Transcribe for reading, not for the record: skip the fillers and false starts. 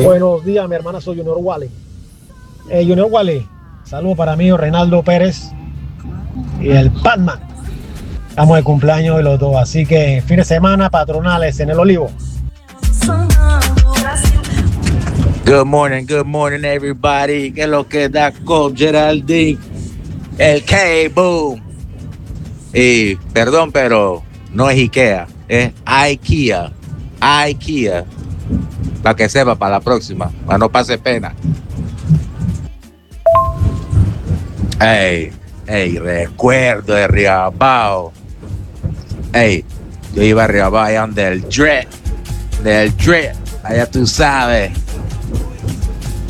Buenos días, mi hermana, soy Junior Wale. Junior Wale, saludo para mí, Reinaldo Pérez y el Batman. Estamos de cumpleaños de los dos, así que fin de semana patronales en el Olivo. Good morning, everybody. ¿Qué es lo que da con Geraldine? El K-Boom. Y perdón, pero no es IKEA, es IKEA. IKEA. Para que sepa, para la próxima, para no pase pena. Recuerdo de Riabao. Yo iba a Riabao allá donde del Dread. Allá tú sabes.